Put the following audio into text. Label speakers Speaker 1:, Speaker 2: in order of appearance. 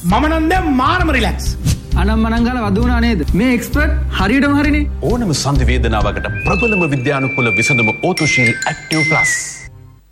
Speaker 1: මම නම් දැන් මාරම රිලැක්ස්.
Speaker 2: අනම්මනංගල වදුනා නේද? මේ එක්ස්පර්ට් හරියටම හරිනේ.
Speaker 3: ඕනම සංධි වේදනාවකට ප්‍රබලම විද්‍යානුකූල විසඳුම ඕතුශීල් ඇක්ටිව් ප්ලස්.